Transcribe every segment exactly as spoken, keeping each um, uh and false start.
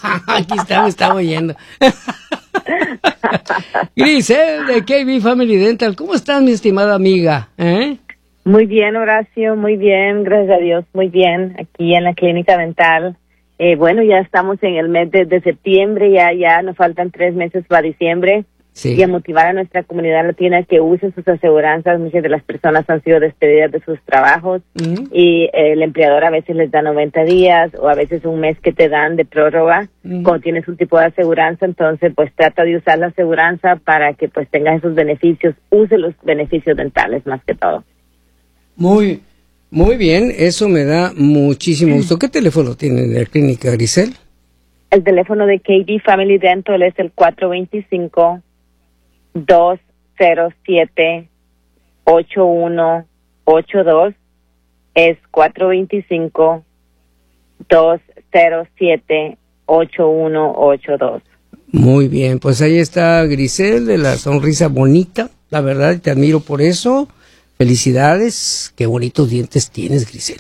Aquí está, me está oyendo. Grisel de K B Family Dental, ¿cómo estás, mi estimada amiga? ¿Eh? Muy bien, Horacio, muy bien, gracias a Dios, muy bien, aquí en la clínica dental. Eh, bueno, ya estamos en el mes de, de septiembre, ya ya nos faltan tres meses para diciembre. Sí. Y a motivar a nuestra comunidad latina que use sus aseguranzas. Muchas de las personas han sido despedidas de sus trabajos uh-huh. y eh, el empleador a veces les da noventa días o a veces un mes que te dan de prórroga uh-huh. cuando tienes un tipo de aseguranza. Entonces, pues trata de usar la aseguranza para que pues tengas esos beneficios. Use los beneficios dentales más que todo. Muy, muy bien. Eso me da muchísimo gusto. ¿Qué teléfono tiene de la clínica, Grisel? El teléfono de K B Family Dental es el cuatro dos cinco, dos cero siete, ocho uno ocho dos. Es cuatro dos cinco, dos cero siete, ocho uno ocho dos. Muy bien, pues ahí está Grisel, de la sonrisa bonita, la verdad, te admiro por eso. Felicidades, qué bonitos dientes tienes, Grisel.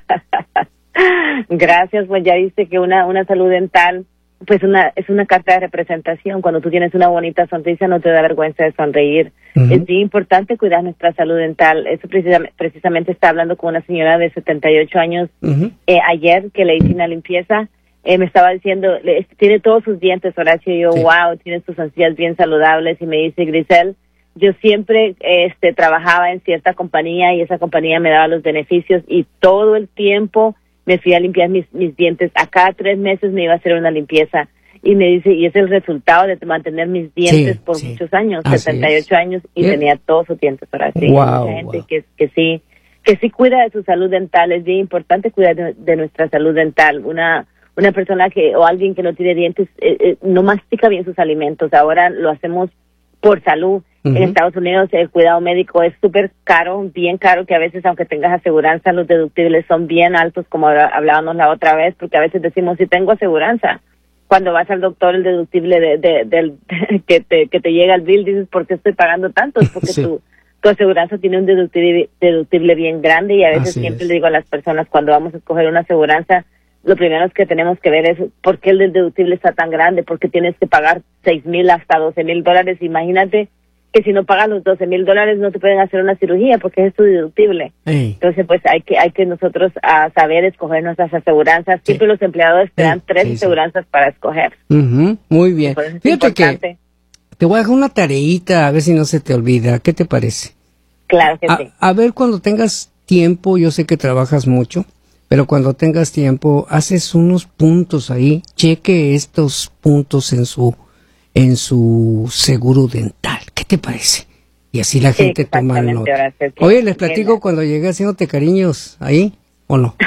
Gracias, pues ya dice que una, una salud dental pues una es una carta de representación. Cuando tú tienes una bonita sonrisa no te da vergüenza de sonreír. Uh-huh. Es bien importante cuidar nuestra salud dental. Eso precisamente, precisamente está hablando con una señora de setenta y ocho años uh-huh. eh, ayer que le hice una limpieza. Eh, me estaba diciendo, le, tiene todos sus dientes, Horacio, y yo, sí. wow, tiene sus encías bien saludables. Y me dice, Grisel, yo siempre este trabajaba en cierta compañía y esa compañía me daba los beneficios y todo el tiempo me fui a limpiar mis, mis dientes. A cada tres meses me iba a hacer una limpieza. Y me dice, y es el resultado de mantener mis dientes sí, por sí. muchos años, así setenta y ocho es. Años, y yeah. tenía todos sus dientes para sí. Wow, Hay mucha gente wow. que, que sí, que sí cuida de su salud dental. Es bien importante cuidar de, de nuestra salud dental. Una, una persona que, o alguien que no tiene dientes, eh, eh, no mastica bien sus alimentos. Ahora lo hacemos por salud. Uh-huh. En Estados Unidos el cuidado médico es súper caro, bien caro, que a veces aunque tengas aseguranza, los deductibles son bien altos, como hablábamos la otra vez, porque a veces decimos, si tengo aseguranza, cuando vas al doctor el deductible de, de, de, de que te que te llega el bill, dices, ¿por qué estoy pagando tanto? Es porque sí. tu, tu aseguranza tiene un deductible, deductible bien grande y a veces Así siempre es. le digo a las personas, cuando vamos a escoger una aseguranza, lo primero que tenemos que ver es por qué el deductible está tan grande, porque tienes que pagar seis mil hasta doce mil dólares. Imagínate que si no pagas los doce mil dólares no te pueden hacer una cirugía porque es tu deductible. Ey. Entonces, pues hay que hay que nosotros uh, saber escoger nuestras aseguranzas. Siempre sí. los empleadores te dan Ey. tres sí, aseguranzas sí. para escoger. Uh-huh. Muy bien. Fíjate que te voy a dejar una tareita a ver si no se te olvida. ¿Qué te parece? Claro que a, sí. A ver, cuando tengas tiempo, yo sé que trabajas mucho, pero cuando tengas tiempo, haces unos puntos ahí, cheque estos puntos en su en su seguro dental. ¿Qué te parece? Y así la gente sí, toma nota. Oye, les platico bien. Cuando llegué haciéndote cariños ahí, ¿o no?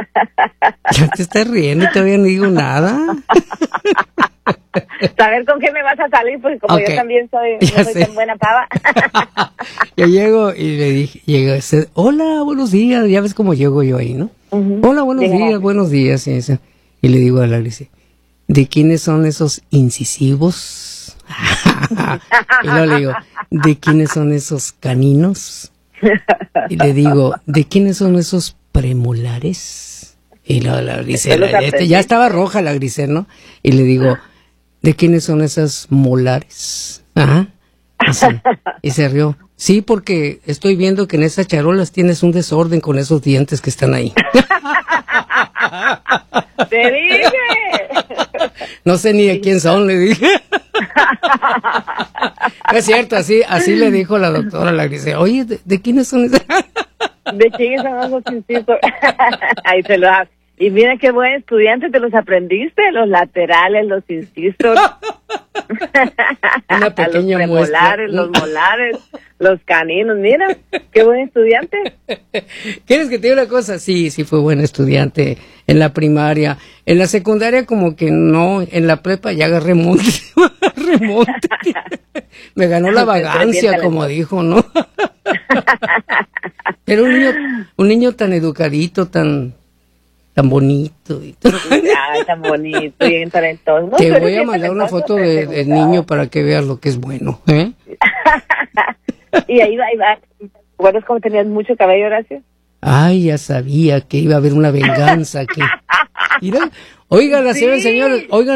Ya te estás riendo y todavía no digo nada. Saber con qué me vas a salir, porque como okay. yo también soy, no soy tan buena pava. Yo llego y le dije, llego, hola, buenos días, ya ves cómo llego yo ahí, ¿no? Uh-huh. Hola, buenos Llega. días, buenos días. Y, eso. Y le digo a la Alicia, ¿de quiénes son esos incisivos? Y luego le digo, ¿de quiénes son esos caninos? Y le digo, ¿de quiénes son esos premolares? Y luego la Grisel, este, ya estaba roja la Grisel, ¿no? Y le digo, ¿de quiénes son esas molares? Ajá. Así. Y se rió. Sí, porque estoy viendo que en esas charolas tienes un desorden con esos dientes que están ahí. ¡Te dije! No sé ni de quién son, le dije. No es cierto, así así le dijo la doctora, la Grisel. Oye, ¿de, de quiénes son esas? ¿De quiénes son esos incisivos? Ahí se lo hago. Y mira qué buen estudiante, te los aprendiste, los laterales, los incisos. Una pequeña los muestra. Molares, los molares, los caninos, mira, qué buen estudiante. ¿Quieres que te diga una cosa? Sí, sí fue buen estudiante en la primaria. En la secundaria como que no, en la prepa ya agarré remonte, remonte. Me ganó la vagancia, como dijo, ¿no? Pero un niño, un niño tan educadito, tan... tan bonito y todo. Ay, tan bonito, bien talentoso. No, te voy a mandar una foto de, del niño para que veas lo que es bueno, ¿eh? Y ahí va, ahí va. ¿Recuerdas cómo tenías mucho cabello, Horacio? Ay, ya sabía que iba a haber una venganza aquí. Mira, oigan, las sí. señores, oigan.